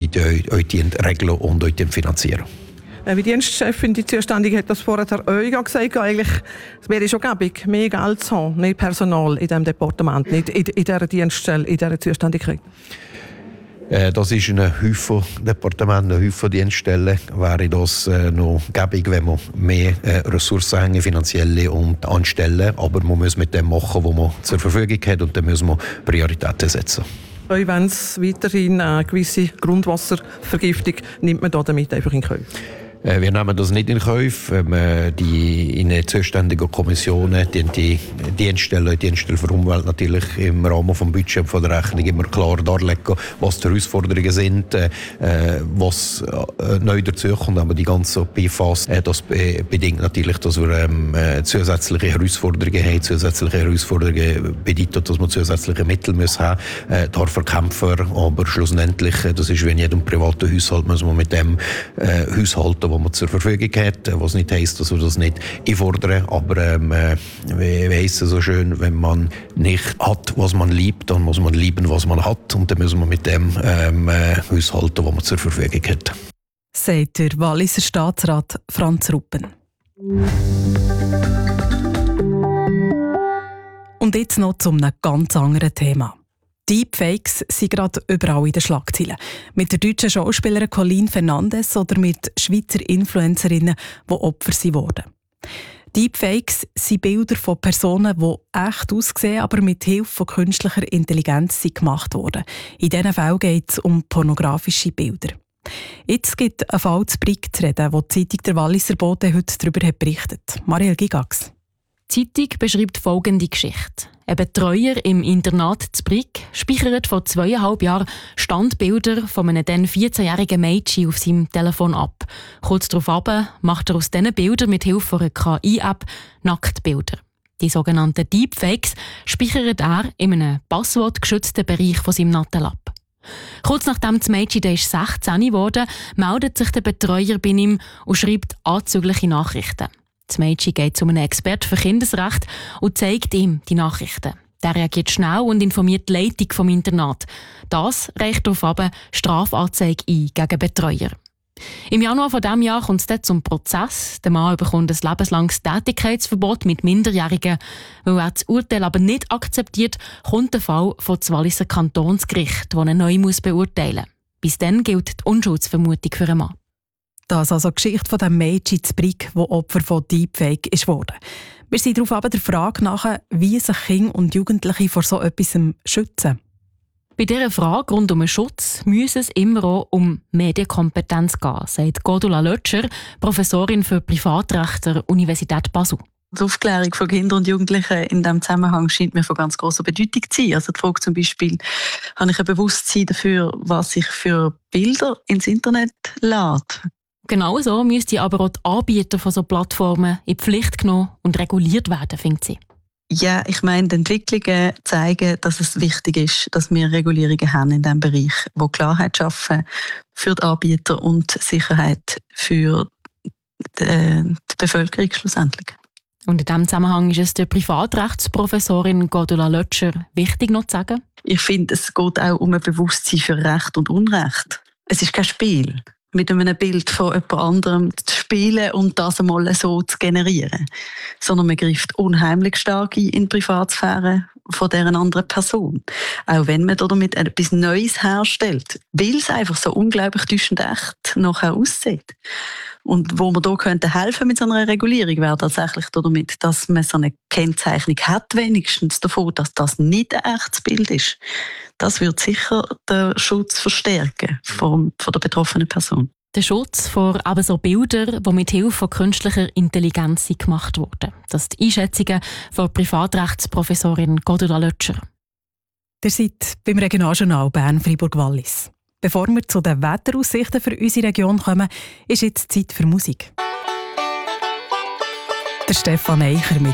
regeln und euch finanzieren. Wie Dienstchefin, die Zuständige, hat das vorher euch gesagt, eigentlich, es wäre schon gäbig, mehr Geld zu haben, mehr Personal in diesem Departement, nicht in dieser Dienststelle, in dieser Zuständigkeit. Das ist ein Haufen Departement, ein Haufen Dienststellen. Wäre das noch gäbig, wenn wir mehr Ressourcen haben, finanzielle und anstellen. Aber man muss mit dem machen, was man zur Verfügung hat, und dann müssen wir Prioritäten setzen. Wenn es weiterhin eine gewisse Grundwasservergiftung nimmt man damit einfach in Kauf? Wir nehmen das nicht in Kauf. In den zuständigen Kommissionen die Dienststelle für Umwelt natürlich im Rahmen des Budgets von der Rechnung immer klar darlegen, was die Herausforderungen sind, was neu dazukommt. Aber die ganze PFAS, das bedingt natürlich, dass wir zusätzliche Herausforderungen haben. Zusätzliche Herausforderungen bedeutet, dass wir zusätzliche Mittel müssen haben, dafür kämpfen. Aber schlussendlich, das ist wie in jedem privaten Haushalt, müssen wir mit dem haushalten, was man zur Verfügung hat, was nicht heisst, dass wir das nicht einfordern, aber wie heisst es so schön, wenn man nicht hat, was man liebt, dann muss man lieben, was man hat, und dann müssen wir mit dem haushalten, was man zur Verfügung hat. Sagt der Walliser Staatsrat Franz Ruppen. Und jetzt noch zu einem ganz anderen Thema. Deepfakes sind gerade überall in den Schlagzeilen. Mit der deutschen Schauspielerin Colleen Fernandes oder mit Schweizer Influencerinnen, die Opfer wurden. Deepfakes sind Bilder von Personen, die echt aussehen, aber mit Hilfe von künstlicher Intelligenz gemacht wurden. In diesen Fällen geht es um pornografische Bilder. Jetzt gibt es einen Fall zu Brig zu reden, wo die Zeitung der Walliser Bote heute darüber berichtet. Marielle Gigax. Die Zeitung beschreibt folgende Geschichte. Ein Betreuer im Internat zu Brig speichert vor 2,5 Jahren Standbilder von einem dann 14-jährigen Mädchen auf seinem Telefon ab. Kurz darauf macht er aus diesen Bildern mit Hilfe einer KI-App Nacktbilder. Die sogenannten Deepfakes speichert er in einem passwortgeschützten Bereich von seinem Nattelab. Kurz nachdem das Mädchen 16 wurde, meldet sich der Betreuer bei ihm und schreibt anzügliche Nachrichten. Das Mädchen geht zu einem Experten für Kindesrecht und zeigt ihm die Nachrichten. Der reagiert schnell und informiert die Leitung vom Internat. Das reicht daraufhin Strafanzeige ein gegen den Betreuer. Im Januar von diesem Jahr kommt es dann zum Prozess. Der Mann bekommt ein lebenslanges Tätigkeitsverbot mit Minderjährigen. Weil er das Urteil aber nicht akzeptiert, kommt der Fall vor das Walliser Kantonsgericht, das ihn neu beurteilen muss. Bis dann gilt die Unschuldsvermutung für einen Mann. Das ist also die Geschichte von dem Mädchen zu Brig, das Opfer von Deepfake wurde. Wir sind darauf aber der Frage nach, wie sich Kinder und Jugendliche vor so etwas schützen. Bei dieser Frage rund um den Schutz muss es immer auch um Medienkompetenz gehen, sagt Cordula Lötscher, Professorin für Privatrecht der Universität Basel. Die Aufklärung von Kindern und Jugendlichen in diesem Zusammenhang scheint mir von ganz grosser Bedeutung zu sein. Also die Frage zum Beispiel, habe ich ein Bewusstsein dafür, was ich für Bilder ins Internet lade? Genau so müssten aber auch die Anbieter von so Plattformen in die Pflicht genommen und reguliert werden, findet sie. Ja, ich meine, die Entwicklungen zeigen, dass es wichtig ist, dass wir Regulierungen haben in diesem Bereich, die Klarheit schaffen für die Anbieter und Sicherheit für die Bevölkerung schlussendlich. Und in diesem Zusammenhang ist es der Privatrechtsprofessorin Cordula Lötscher wichtig noch zu sagen? Ich finde, es geht auch um ein Bewusstsein für Recht und Unrecht. Es ist kein Spiel, mit einem Bild von jemand anderem zu spielen und das einmal so zu generieren. Sondern man greift unheimlich stark in die Privatsphäre von dieser anderen Person. Auch wenn man damit etwas Neues herstellt, weil es einfach so unglaublich täuschend echt nachher aussieht. Und wo man hier helfen mit so einer Regulierung, wäre tatsächlich damit, dass man so eine Kennzeichnung hat, wenigstens davon, dass das nicht ein echtes Bild ist. Das wird sicher den Schutz verstärken von der betroffenen Person. Der Schutz vor eben so Bildern, die mit Hilfe von künstlicher Intelligenz gemacht wurden. Das sind die Einschätzungen von Privatrechtsprofessorin Cordula Lötscher. Ihr seid beim Regionaljournal Bern-Fribourg-Wallis. Bevor wir zu den Wetteraussichten für unsere Region kommen, ist jetzt Zeit für Musik. Der Stefan Eicher mit